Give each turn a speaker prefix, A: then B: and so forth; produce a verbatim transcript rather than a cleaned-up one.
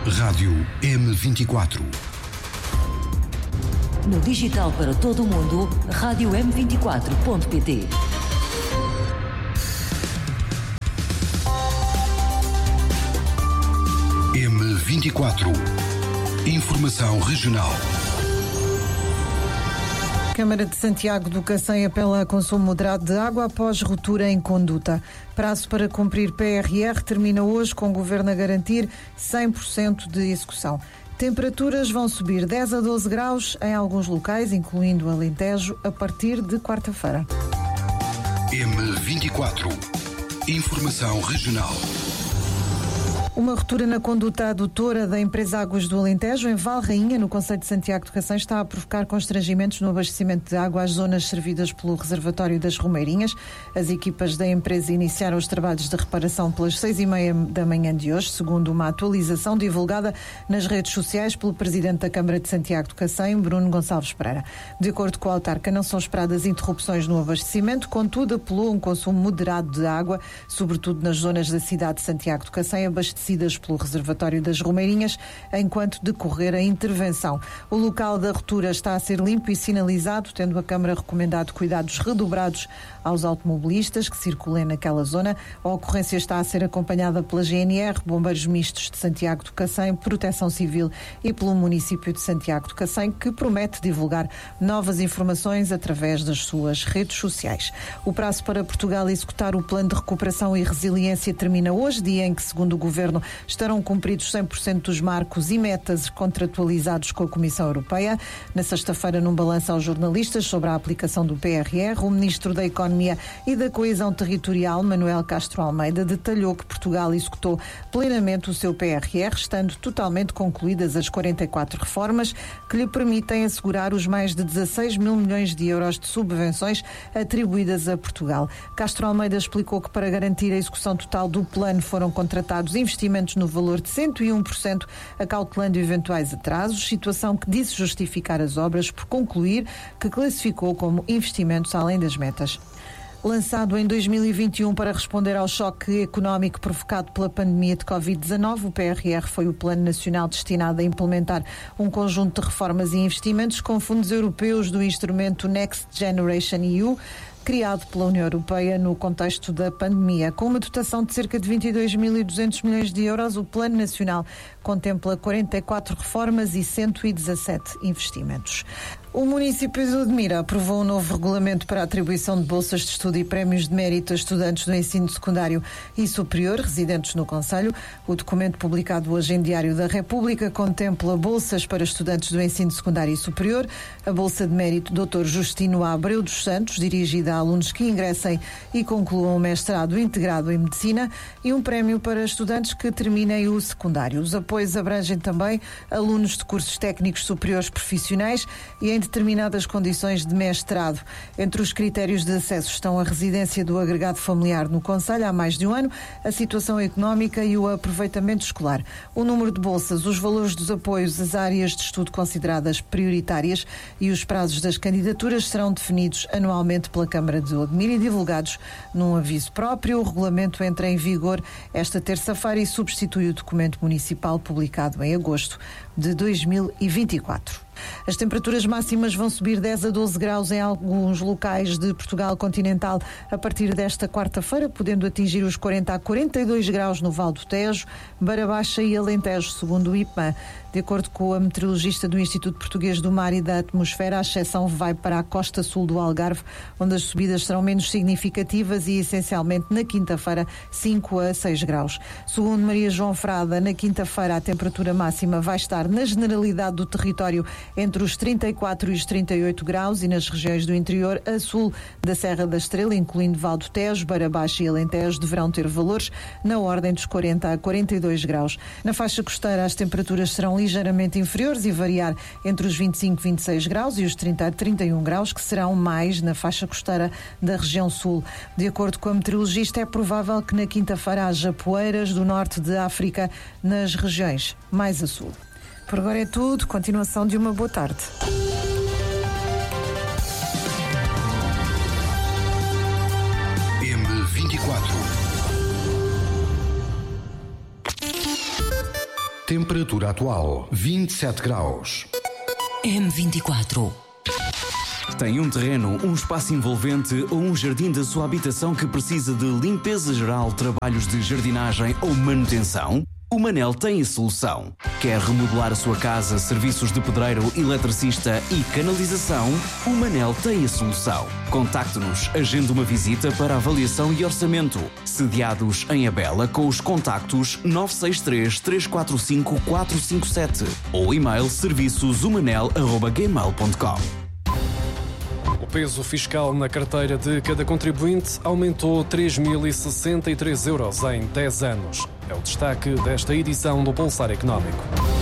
A: Rádio M vinte e quatro.
B: No digital para todo o mundo, rádio m vinte e quatro ponto pt.
A: M vinte e quatro. Informação regional.
C: Câmara de Santiago do Cacém apela a consumo moderado de água após ruptura em conduta. Prazo para cumprir P R R termina hoje, com o Governo a garantir cem por cento de execução. Temperaturas vão subir dez a doze graus em alguns locais, incluindo Alentejo, a partir de quarta-feira.
A: M vinte e quatro. Informação regional.
C: Uma ruptura na conduta adutora da empresa Águas do Alentejo, em Valrainha, no concelho de Santiago do Cacém, está a provocar constrangimentos no abastecimento de água às zonas servidas pelo reservatório das Romeirinhas. As equipas da empresa iniciaram os trabalhos de reparação pelas seis e meia da manhã de hoje, segundo uma atualização divulgada nas redes sociais pelo presidente da Câmara de Santiago do Cacém, Bruno Gonçalves Pereira. De acordo com a autarca, não são esperadas interrupções no abastecimento, contudo apelou a um consumo moderado de água, sobretudo nas zonas da cidade de Santiago do Cacém, abastecidas pelo reservatório das Romeirinhas, enquanto decorrer a intervenção. O local da ruptura está a ser limpo e sinalizado, tendo a Câmara recomendado cuidados redobrados aos automobilistas que circulem naquela zona. A ocorrência está a ser acompanhada pela G N R, Bombeiros Mistos de Santiago do Cacém, Proteção Civil e pelo município de Santiago do Cacém, que promete divulgar novas informações através das suas redes sociais. O prazo para Portugal executar o Plano de Recuperação e Resiliência termina hoje, dia em que, segundo o Governo, estarão cumpridos cem por cento dos marcos e metas contratualizados com a Comissão Europeia. Na sexta-feira, num balanço aos jornalistas sobre a aplicação do P R R, o Ministro da Economia e da Coesão Territorial, Manuel Castro Almeida, detalhou que Portugal executou plenamente o seu P R R, estando totalmente concluídas as quarenta e quatro reformas que lhe permitem assegurar os mais de dezasseis mil milhões de euros de subvenções atribuídas a Portugal. Castro Almeida explicou que, para garantir a execução total do plano, foram contratados investimentos no valor de cento e um por cento, acautelando eventuais atrasos, situação que disse justificar as obras por concluir, que classificou como investimentos além das metas. Lançado em dois mil e vinte e um para responder ao choque económico provocado pela pandemia de covid dezanove, o P R R foi o Plano Nacional destinado a implementar um conjunto de reformas e investimentos com fundos europeus do instrumento Next Generation E U, criado pela União Europeia no contexto da pandemia. Com uma dotação de cerca de vinte e dois mil e duzentos milhões de euros, o Plano Nacional contempla quarenta e quatro reformas e cento e dezassete investimentos. O município de Odmira aprovou um novo regulamento para a atribuição de bolsas de estudo e prémios de mérito a estudantes do ensino secundário e superior residentes no concelho. O documento, publicado hoje em Diário da República, contempla bolsas para estudantes do ensino secundário e superior, a bolsa de mérito doutor Justino Abreu dos Santos, dirigida a alunos que ingressem e concluam o mestrado integrado em medicina, e um prémio para estudantes que terminem o secundário. Os apoios abrangem também alunos de cursos técnicos superiores profissionais e em determinadas condições de mestrado. Entre os critérios de acesso estão a residência do agregado familiar no concelho há mais de um ano, a situação económica e o aproveitamento escolar. O número de bolsas, os valores dos apoios, as áreas de estudo consideradas prioritárias e os prazos das candidaturas serão definidos anualmente pela Câmara de Odmira e divulgados num aviso próprio. O regulamento entra em vigor esta terça-feira e substitui o documento municipal publicado em agosto de dois mil e vinte e quatro. As temperaturas máximas vão subir dez a doze graus em alguns locais de Portugal continental a partir desta quarta-feira, podendo atingir os quarenta a quarenta e dois graus no Val do Tejo, Beira Baixa e Alentejo, segundo o I P M A. De acordo com a meteorologista do Instituto Português do Mar e da Atmosfera, a exceção vai para a costa sul do Algarve, onde as subidas serão menos significativas e essencialmente na quinta-feira cinco a seis graus. Segundo Maria João Frada, na quinta-feira a temperatura máxima vai estar na generalidade do território entre os trinta e quatro e os trinta e oito graus e nas regiões do interior a sul da Serra da Estrela, incluindo Val do Tejo, Beira Baixa e Alentejo, deverão ter valores na ordem dos quarenta a quarenta e dois graus. Na faixa costeira as temperaturas serão ligeiramente inferiores e variar entre os vinte e cinco e vinte e seis graus e os trinta a trinta e um graus, que serão mais na faixa costeira da região sul. De acordo com a meteorologista, é provável que na quinta-feira haja poeiras do norte de África nas regiões mais a sul. Por agora é tudo. Continuação de uma boa tarde.
A: M vinte e quatro. Temperatura atual vinte e sete graus.
B: M vinte e quatro.
D: Tem um terreno, um espaço envolvente ou um jardim da sua habitação que precisa de limpeza geral, trabalhos de jardinagem ou manutenção? O Manel tem a solução. Quer remodelar a sua casa, serviços de pedreiro, eletricista e canalização? O Manel tem a solução. Contacte-nos, agende uma visita para avaliação e orçamento. Sediados em Abela com os contactos nove seis três, três quatro cinco, quatro cinco sete ou e-mail serviços umanel arroba gmail ponto com.
E: O peso fiscal na carteira de cada contribuinte aumentou três mil e sessenta e três euros em dez anos. É o destaque desta edição do Pulsar Económico.